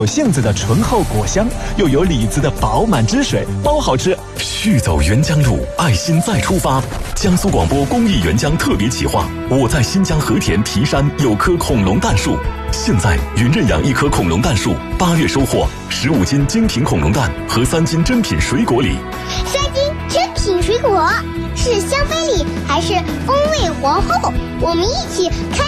有杏子的醇厚果香，又有李子的饱满汁水，包好吃。 续走沅江路，爱心再出发。江苏广播公益沅江特别企划，我在新疆和田提山有棵恐龙蛋树，现在云认养一棵恐龙蛋树，8月收获15斤精品恐龙蛋和3斤珍品水果礼。 3斤珍品水果是香妃礼还是风味皇后？我们一起开